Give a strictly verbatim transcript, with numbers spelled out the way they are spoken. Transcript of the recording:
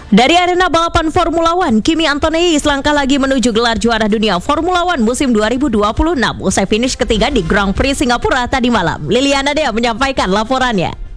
Dari arena balapan Formula One, Kimi Antonelli selangkah lagi menuju gelar juara dunia Formula One musim dua ribu dua puluh enam usai finish ketiga di Grand Prix Singapura tadi malam. Liliana Dea menyampaikan laporannya.